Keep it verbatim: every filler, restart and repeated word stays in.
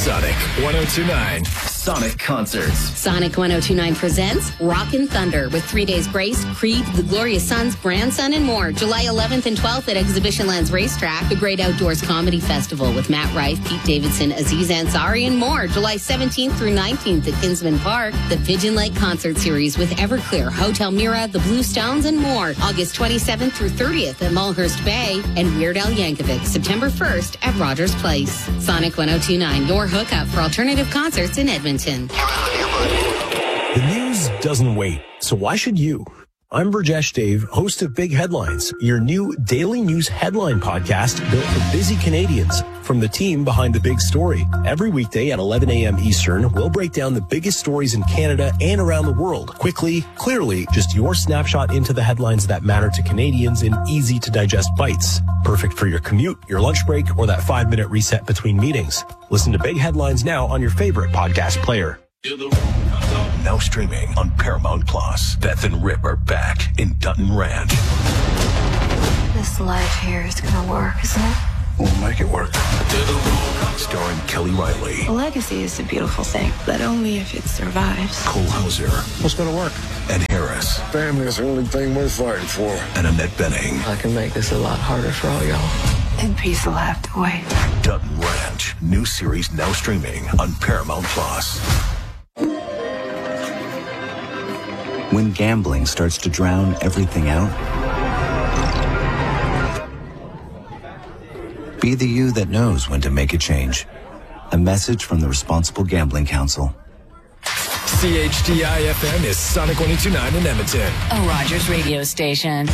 Sonic one oh two point nine. Sonic Concerts. Sonic one oh two point nine presents Rockin' Thunder with Three Days Grace, Creed, The Glorious Sons, Grandson, and more. July eleventh and twelfth at Exhibition Lands Racetrack. The Great Outdoors Comedy Festival with Matt Rife, Pete Davidson, Aziz Ansari, and more. July seventeenth through nineteenth at Kinsman Park. The Pigeon Lake Concert Series with Everclear, Hotel Mira, The Blue Stones, and more. August twenty-seventh through thirtieth at Mulhurst Bay. And Weird Al Yankovic, September first at Rogers Place. Sonic one oh two point nine, your hookup for alternative concerts in Edmonton. The news doesn't wait, so why should you? I'm Burjesh Dave, host of Big Headlines, your new daily news headline podcast built for busy Canadians. From the team behind the big story. Every weekday at eleven a.m. Eastern, we'll break down the biggest stories in Canada and around the world. Quickly, clearly, just your snapshot into the headlines that matter to Canadians in easy-to-digest bites. Perfect for your commute, your lunch break, or that five-minute reset between meetings. Listen to Big Headlines now on your favorite podcast player. Now streaming on Paramount Plus. Beth and Rip are back in Dutton Ranch. This life here is gonna work, isn't it? We'll make it work. Starring Kelly Riley. A legacy is a beautiful thing, but only if it survives. Cole Hauser. What's gonna work? Ed Harris. Family is the only thing worth fighting for. And Annette Benning. I can make this a lot harder for all y'all. And peace will have to wait. Dutton Ranch. New series now streaming on Paramount Plus. When gambling starts to drown everything out, be the you that knows when to make a change. A message from the Responsible Gambling Council. C H D I F M is Sonic one oh two point nine in Edmonton. A Rogers radio station.